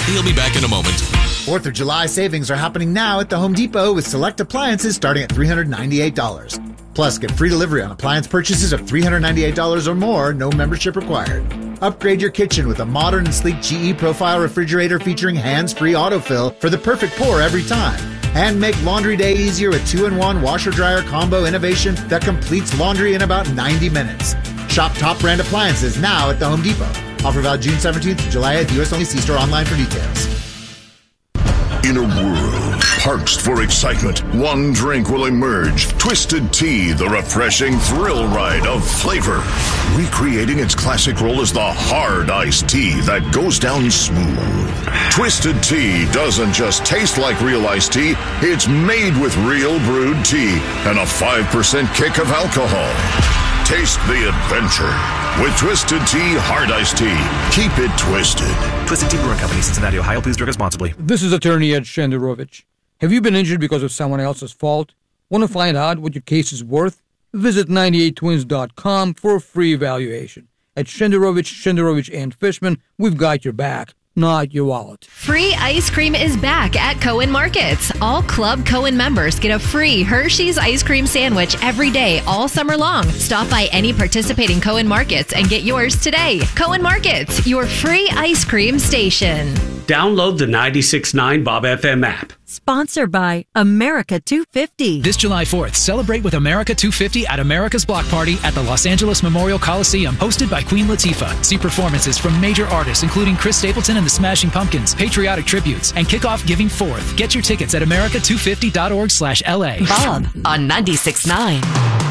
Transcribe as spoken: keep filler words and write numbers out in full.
He'll be back in a moment. fourth of July savings are happening now at the Home Depot with select appliances starting at three hundred ninety-eight dollars. Plus, get free delivery on appliance purchases of three hundred ninety-eight dollars or more, no membership required. Upgrade your kitchen with a modern and sleek G E Profile refrigerator featuring hands-free autofill for the perfect pour every time. And make laundry day easier with two in one washer-dryer combo innovation that completes laundry in about ninety minutes. Shop top brand appliances now at the Home Depot. Offer valid June seventeenth to July eighth. U S only. See store online for details. In a world parched for excitement, one drink will emerge. Twisted Tea, the refreshing thrill ride of flavor. Recreating its classic role as the hard iced tea that goes down smooth. Twisted Tea doesn't just taste like real iced tea, it's made with real brewed tea and a five percent kick of alcohol. Taste the adventure with Twisted Tea Hard Iced Tea. Keep it twisted. Twisted Tea Brewing Company, Cincinnati, Ohio. Please drink responsibly. This is attorney Ed Shenderovich. Have you been injured because of someone else's fault? Want to find out what your case is worth? Visit ninety-eight twins dot com for a free evaluation. At Shenderovich, Shenderovich, and Fishman, we've got your back, not your wallet. Free ice cream is back at Cohen Markets. All Club Cohen members get a free Hershey's ice cream sandwich every day, all summer long. Stop by any participating Cohen Markets and get yours today. Cohen Markets, your free ice cream station. Download the ninety-six point nine Bob F M app. Sponsored by America two fifty. This July fourth, celebrate with America two fifty at America's Block Party at the Los Angeles Memorial Coliseum, hosted by Queen Latifah. See performances from major artists including Chris Stapleton and the Smashing Pumpkins, patriotic tributes, and kick off Giving Forth. Get your tickets at america two fifty dot org slash L A. Bob on ninety-six point nine.